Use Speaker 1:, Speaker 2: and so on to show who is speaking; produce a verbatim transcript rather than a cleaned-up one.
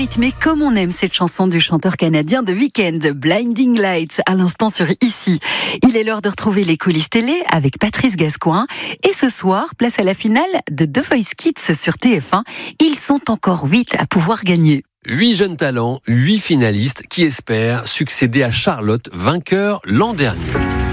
Speaker 1: rythmée comme on aime cette chanson du chanteur canadien The Weeknd, Blinding Lights, à l'instant sur Ici. Il est l'heure de retrouver les coulisses télé avec Patrice Gascoin. Et ce soir, place à la finale de The Voice Kids sur T F un. Ils sont encore huit à pouvoir gagner.
Speaker 2: Huit jeunes talents, huit finalistes qui espèrent succéder à Charlotte, vainqueur l'an dernier.